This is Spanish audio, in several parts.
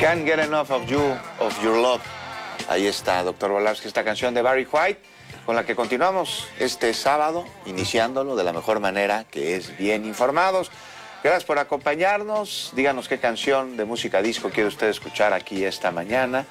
Can't Get Enough of You, of Your Love. Ahí está, doctor Volávsky, esta canción de Barry White, con la que continuamos este sábado, iniciándolo de la mejor manera, que es bien informados. Gracias por acompañarnos. Díganos qué canción de música disco quiere usted escuchar aquí esta mañana.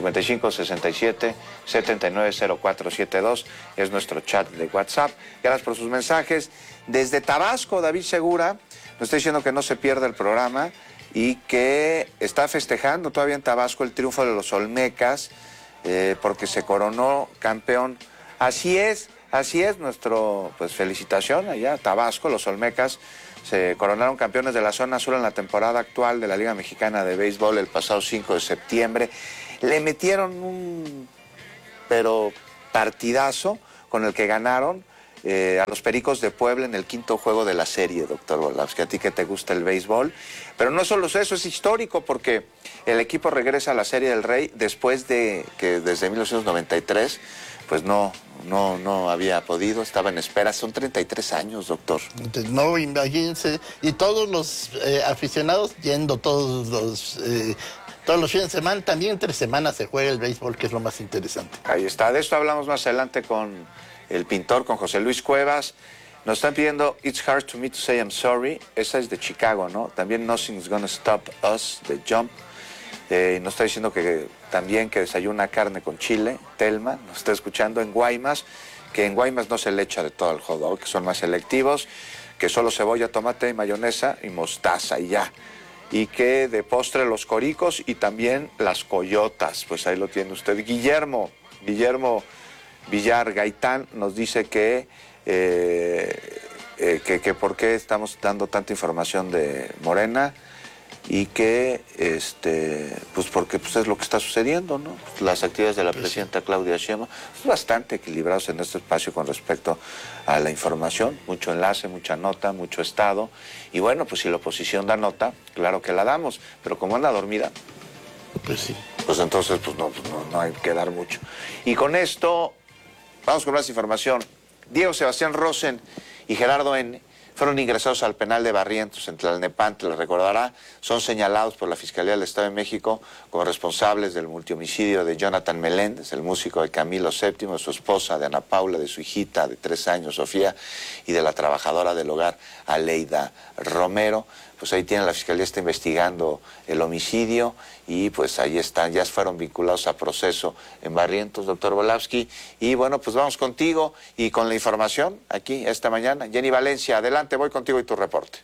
5567-790472 es nuestro chat de WhatsApp. Gracias por sus mensajes. Desde Tabasco, David Segura nos está diciendo que no se pierda el programa y que está festejando todavía en Tabasco el triunfo de los Olmecas, porque se coronó campeón. Así es nuestro, pues felicitación allá, Tabasco, los Olmecas se coronaron campeones de la zona sur en la temporada actual de la Liga Mexicana de Béisbol el pasado 5 de septiembre. Le metieron un partidazo con el que ganaron a los Pericos de Puebla en el quinto juego de la serie, doctor Volávsky, a ti que te gusta el béisbol. Pero no solo eso, es histórico porque el equipo regresa a la Serie del Rey después de que desde 1993 pues no había podido, estaba en espera. Son 33 años, doctor. No, imagínense, y todos los aficionados yendo todos los fines de semana, también entre semanas se juega el béisbol, que es lo más interesante. Ahí está, de esto hablamos más adelante con el pintor, con José Luis Cuevas. Nos están pidiendo It's Hard to Me to Say I'm Sorry, esa es de Chicago, ¿no? También Nothing's Gonna Stop Us, de Jump. Nos está diciendo que también que desayuna carne con chile, Telma, nos está escuchando en Guaymas, que en Guaymas no se le echa de todo al hot dog, que son más selectivos, que solo cebolla, tomate y mayonesa y mostaza y ya. Y que de postre los coricos y también las coyotas, pues ahí lo tiene usted. Guillermo Villar Gaitán nos dice que por qué estamos dando tanta información de Morena y que pues porque pues es lo que está sucediendo, ¿no? Las actividades de la presidenta Claudia Sheinbaum son bastante equilibrados en este espacio con respecto a la información, mucho enlace, mucha nota, mucho estado, y bueno, pues si la oposición da nota, claro que la damos, pero como anda dormida, pues sí, pues entonces pues no hay que dar mucho. Y con esto vamos con más información. Diego Sebastián Rosen y Gerardo N. fueron ingresados al penal de Barrientos en Tlalnepantla, recordará, son señalados por la Fiscalía del Estado de México como responsables del multihomicidio de Jonathan Meléndez, el músico de Camilo VII, de su esposa, de Ana Paula, de su hijita de 3 años, Sofía, y de la trabajadora del hogar, Aleida Romero. Pues ahí tienen, la Fiscalía está investigando el homicidio y pues ahí están, ya fueron vinculados a proceso en Barrientos, doctor Volávsky. Y bueno, pues vamos contigo y con la información aquí esta mañana. Jenny Valencia, adelante, voy contigo y tu reporte.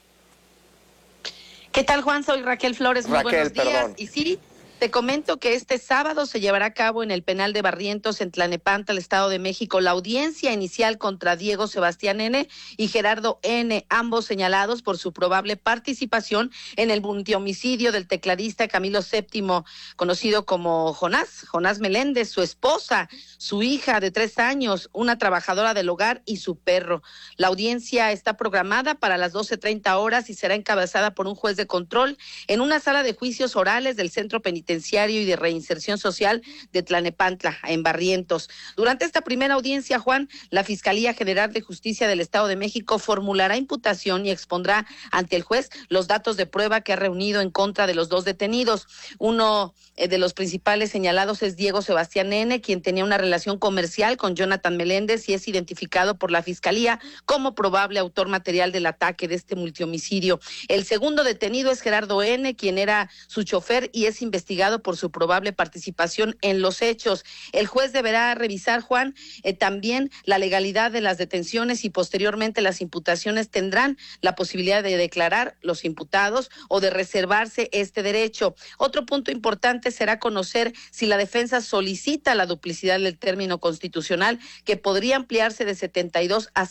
¿Qué tal, Juan? Soy Raquel Flores, muy buenos días. Perdón. Y sí, te comento que este sábado se llevará a cabo en el penal de Barrientos en Tlalnepantla, el Estado de México, la audiencia inicial contra Diego Sebastián N. y Gerardo N., ambos señalados por su probable participación en el multihomicidio del tecladista Camilo VII, conocido como Jonás Meléndez, su esposa, su hija de 3 años, una trabajadora del hogar y su perro. La audiencia está programada para las 12:30 horas y será encabezada por un juez de control en una sala de juicios orales del Centro Penitenciario y de Reinserción Social de Tlalnepantla, en Barrientos. Durante esta primera audiencia, Juan, la Fiscalía General de Justicia del Estado de México formulará imputación y expondrá ante el juez los datos de prueba que ha reunido en contra de los 2 detenidos. Uno de los principales señalados es Diego Sebastián N., quien tenía una relación comercial con Jonathan Meléndez y es identificado por la Fiscalía como probable autor material del ataque de este multihomicidio. El segundo detenido es Gerardo N., quien era su chofer y es investigado por su probable participación en los hechos. El juez deberá revisar, Juan, también la legalidad de las detenciones y posteriormente las imputaciones tendrán la posibilidad de declarar los imputados o de reservarse este derecho. Otro punto importante será conocer si la defensa solicita la duplicidad del término constitucional, que podría ampliarse de 72 a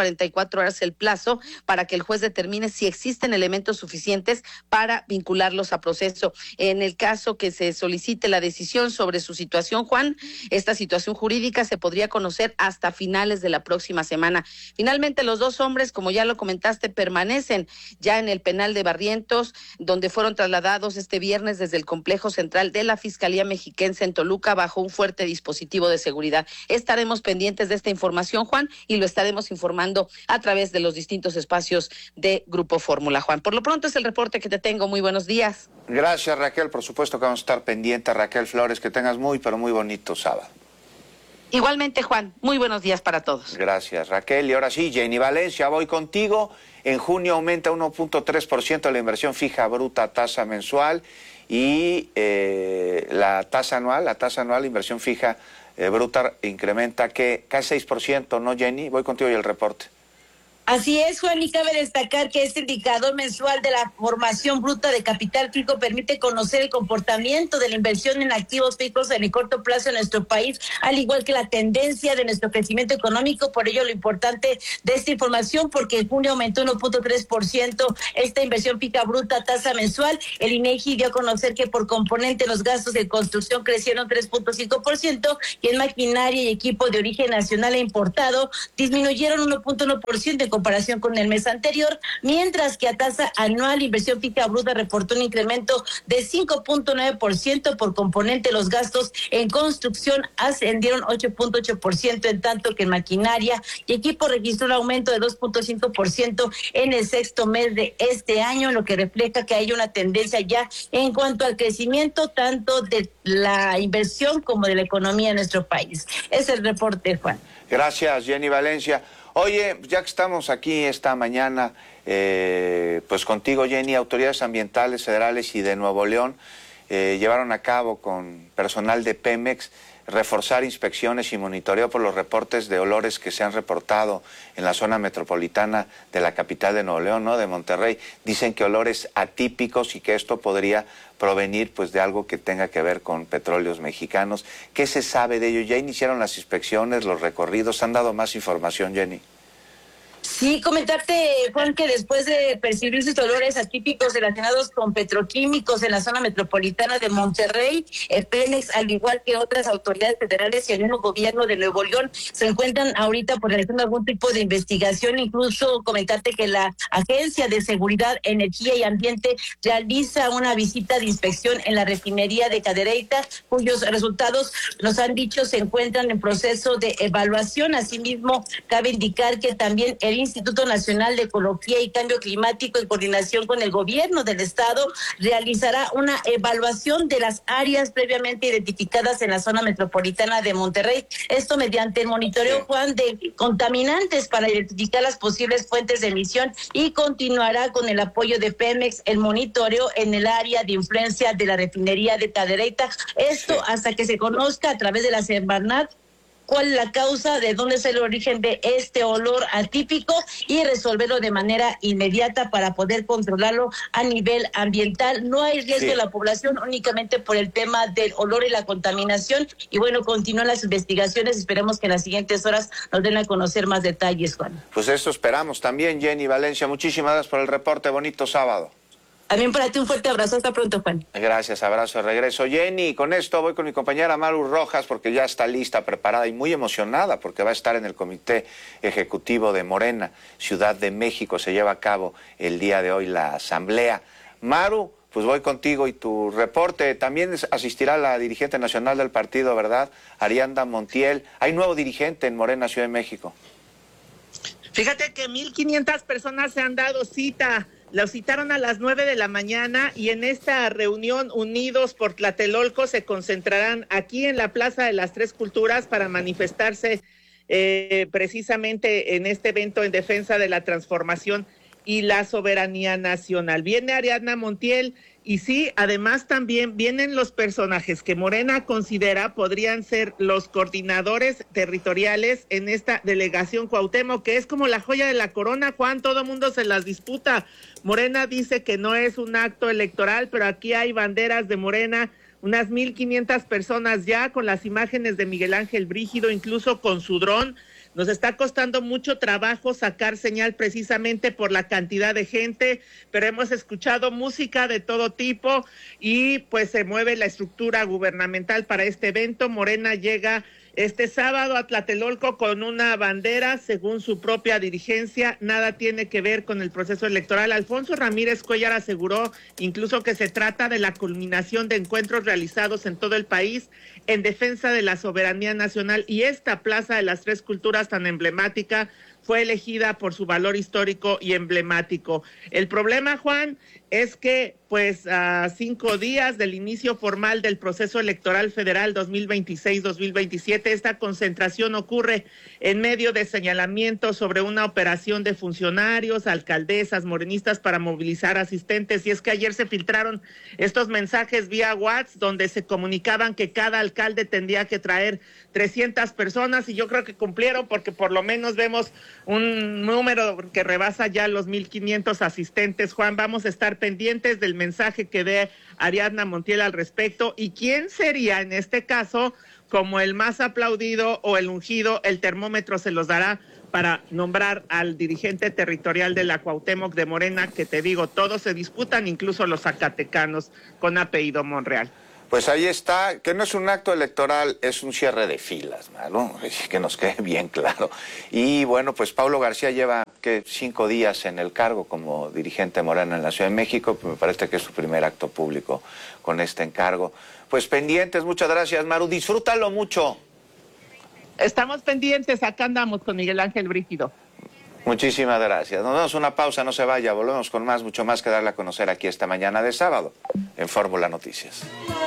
144 horas el plazo para que el juez determine si existen elementos suficientes para vincularlos a proceso. En el caso que se solicite la decisión sobre su situación, Juan, esta situación jurídica se podría conocer hasta finales de la próxima semana. Finalmente, los 2 hombres, como ya lo comentaste, permanecen ya en el penal de Barrientos, donde fueron trasladados este viernes desde el complejo central de la Fiscalía Mexiquense en Toluca bajo un fuerte dispositivo de seguridad. Estaremos pendientes de esta información, Juan, y lo estaremos informando a través de los distintos espacios de Grupo Fórmula, Juan. Por lo pronto es el reporte que te tengo. Muy buenos días. Gracias, Raquel. Por supuesto que vamos a estar pendientes. Raquel Flores, que tengas muy, pero muy bonito sábado. Igualmente, Juan, muy buenos días para todos. Gracias, Raquel. Y ahora sí, Jenny Valencia, voy contigo. En junio aumenta 1.3% la inversión fija bruta tasa mensual y la tasa anual, inversión fija bruta incrementa que casi 6%, ¿no, Jenny? Voy contigo y el reporte. Así es, Juan, y cabe destacar que este indicador mensual de la formación bruta de capital fijo permite conocer el comportamiento de la inversión en activos fijos en el corto plazo en nuestro país, al igual que la tendencia de nuestro crecimiento económico. Por ello, lo importante de esta información, porque en junio aumentó 1.3% esta inversión fija bruta tasa mensual. El INEGI dio a conocer que por componente los gastos de construcción crecieron 3.5% y en maquinaria y equipo de origen nacional e importado disminuyeron 1.1% en comparación con el mes anterior, mientras que a tasa anual inversión fija bruta reportó un incremento de 5.9%. Por componente los gastos en construcción ascendieron 8.8%, en tanto que en maquinaria y equipo registró un aumento de 2.5% en el sexto mes de este año, lo que refleja que hay una tendencia ya en cuanto al crecimiento tanto de la inversión como de la economía de nuestro país. Es el reporte, Juan. Gracias, Jenny Valencia. Oye, ya que estamos aquí esta mañana, pues contigo, Jenny, autoridades ambientales federales y de Nuevo León llevaron a cabo con personal de Pemex reforzar inspecciones y monitoreo por los reportes de olores que se han reportado en la zona metropolitana de la capital de Nuevo León, ¿no?, de Monterrey. Dicen que olores atípicos y que esto podría provenir pues de algo que tenga que ver con petróleos mexicanos. ¿Qué se sabe de ello? ¿Ya iniciaron las inspecciones, los recorridos? ¿Han dado más información, Jenny? Sí, comentarte, Juan, que después de percibir sus olores atípicos relacionados con petroquímicos en la zona metropolitana de Monterrey, Pemex, al igual que otras autoridades federales y el mismo gobierno de Nuevo León, se encuentran ahorita por realizando algún tipo de investigación. Incluso comentarte que la Agencia de Seguridad, Energía y Ambiente realiza una visita de inspección en la refinería de Cadereyta, cuyos resultados, nos han dicho, se encuentran en proceso de evaluación. Asimismo, cabe indicar que también el Instituto Nacional de Ecología y Cambio Climático, en coordinación con el gobierno del estado, realizará una evaluación de las áreas previamente identificadas en la zona metropolitana de Monterrey. Esto mediante el monitoreo, Juan, de contaminantes para identificar las posibles fuentes de emisión, y continuará con el apoyo de Pemex el monitoreo en el área de influencia de la refinería de Cadereyta. Esto hasta que se conozca a través de la Semarnat cuál es la causa, de dónde es el origen de este olor atípico, y resolverlo de manera inmediata para poder controlarlo a nivel ambiental. No hay riesgo de la población únicamente por el tema del olor y la contaminación. Y bueno, continúan las investigaciones. Esperemos que en las siguientes horas nos den a conocer más detalles, Juan. Pues eso esperamos también, Jenny Valencia. Muchísimas gracias por el reporte. Bonito sábado. También para ti un fuerte abrazo. Hasta pronto, Juan. Gracias, abrazo de regreso. Jenny, con esto voy con mi compañera Maru Rojas, porque ya está lista, preparada y muy emocionada, porque va a estar en el Comité Ejecutivo de Morena, Ciudad de México. Se lleva a cabo el día de hoy la asamblea. Maru, pues voy contigo y tu reporte. También asistirá la dirigente nacional del partido, ¿verdad?, Ariadna Montiel. Hay nuevo dirigente en Morena, Ciudad de México. Fíjate que 1,500 personas se han dado cita. Los citaron a las 9 de la mañana y en esta reunión Unidos por Tlatelolco se concentrarán aquí en la Plaza de las Tres Culturas para manifestarse precisamente en este evento en defensa de la transformación y la soberanía nacional. Viene Ariadna Montiel y sí, además también vienen los personajes que Morena considera podrían ser los coordinadores territoriales en esta delegación Cuauhtémoc, que es como la joya de la corona, Juan, todo mundo se las disputa. Morena dice que no es un acto electoral, pero aquí hay banderas de Morena, unas 1,500 personas ya con las imágenes de Miguel Ángel Brígido, incluso con su dron. Nos está costando mucho trabajo sacar señal precisamente por la cantidad de gente, pero hemos escuchado música de todo tipo y pues se mueve la estructura gubernamental para este evento. Morena llega este sábado a Tlatelolco con una bandera, según su propia dirigencia, nada tiene que ver con el proceso electoral. Alfonso Ramírez Cuellar aseguró incluso que se trata de la culminación de encuentros realizados en todo el país en defensa de la soberanía nacional, y esta Plaza de las Tres Culturas tan emblemática fue elegida por su valor histórico y emblemático. El problema, Juan, es que pues a 5 días del inicio formal del proceso electoral federal 2026-2027. Esta concentración ocurre en medio de señalamientos sobre una operación de funcionarios, alcaldesas, morenistas para movilizar asistentes. Y es que ayer se filtraron estos mensajes vía WhatsApp donde se comunicaban que cada alcalde tendría que traer 300 personas, y yo creo que cumplieron, porque por lo menos vemos un número que rebasa ya los 1,500 asistentes. Juan, vamos a estar pendientes del mensaje que dé Ariadna Montiel al respecto, y quién sería en este caso como el más aplaudido o el ungido. El termómetro se los dará para nombrar al dirigente territorial de la Cuauhtémoc de Morena, que te digo, todos se disputan, incluso los zacatecanos con apellido Monreal. Pues ahí está, que no es un acto electoral, es un cierre de filas, ¿no? Que nos quede bien claro. Y bueno, pues Paulo García lleva 5 días en el cargo como dirigente Morena en la Ciudad de México. Me parece que es su primer acto público con este encargo. Pues pendientes, muchas gracias, Maru, disfrútalo mucho. Estamos pendientes, acá andamos con Miguel Ángel Brígido. Muchísimas gracias. Nos damos una pausa, no se vaya, volvemos con más, mucho más que darle a conocer aquí esta mañana de sábado en Fórmula Noticias.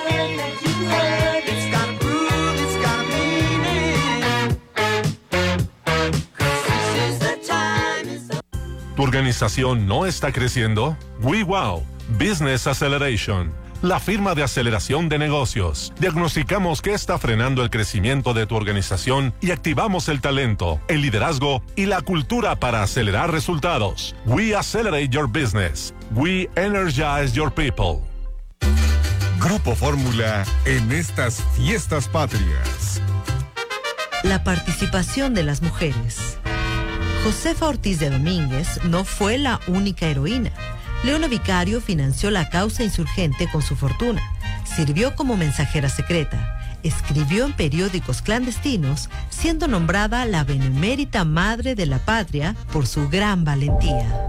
¿Tu organización no está creciendo? WeWow Business Acceleration, la firma de aceleración de negocios. Diagnosticamos qué está frenando el crecimiento de tu organización y activamos el talento, el liderazgo y la cultura para acelerar resultados. We accelerate your business. We energize your people. Grupo Fórmula en estas fiestas patrias. La participación de las mujeres. Josefa Ortiz de Domínguez no fue la única heroína. Leona Vicario financió la causa insurgente con su fortuna, sirvió como mensajera secreta, escribió en periódicos clandestinos, siendo nombrada la benemérita madre de la patria por su gran valentía.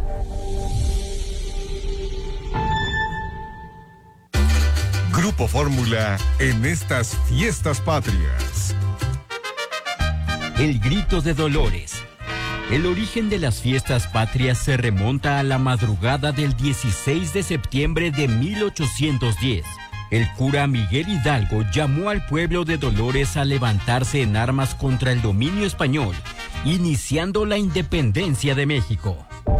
Grupo Fórmula en estas fiestas patrias. El grito de Dolores. El origen de las fiestas patrias se remonta a la madrugada del 16 de septiembre de 1810. El cura Miguel Hidalgo llamó al pueblo de Dolores a levantarse en armas contra el dominio español, iniciando la independencia de México.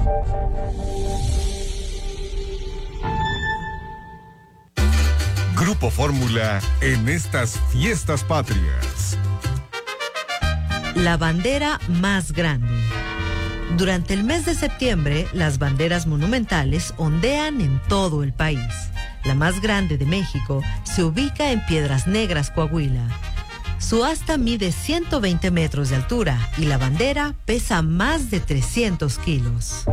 Grupo Fórmula en estas fiestas patrias. La bandera más grande. Durante el mes de septiembre, las banderas monumentales ondean en todo el país. La más grande de México se ubica en Piedras Negras, Coahuila. Su asta mide 120 metros de altura y la bandera pesa más de 300 kilos.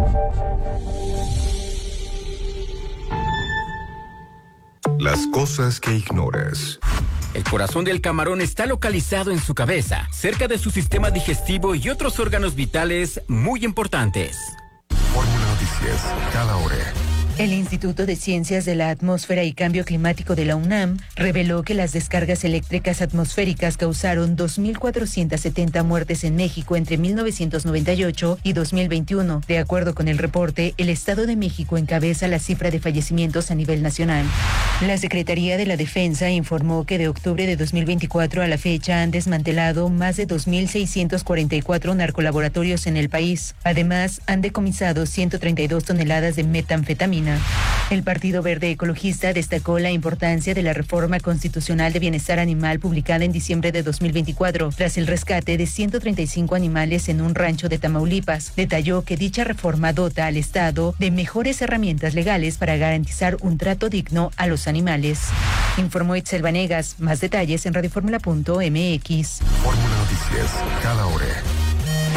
Las cosas que ignoras. El corazón del camarón está localizado en su cabeza, cerca de su sistema digestivo y otros órganos vitales muy importantes. Fórmula Noticias, cada hora. El Instituto de Ciencias de la Atmósfera y Cambio Climático de la UNAM reveló que las descargas eléctricas atmosféricas causaron 2.470 muertes en México entre 1998 y 2021. De acuerdo con el reporte, el Estado de México encabeza la cifra de fallecimientos a nivel nacional. La Secretaría de la Defensa informó que de octubre de 2024 a la fecha han desmantelado más de 2.644 narcolaboratorios en el país. Además, han decomisado 132 toneladas de metanfetamina. El Partido Verde Ecologista destacó la importancia de la reforma constitucional de bienestar animal publicada en diciembre de 2024, tras el rescate de 135 animales en un rancho de Tamaulipas. Detalló que dicha reforma dota al Estado de mejores herramientas legales para garantizar un trato digno a los animales. Informó Itzel Vanegas. Más detalles en radioformula.mx. Fórmula Noticias, cada hora.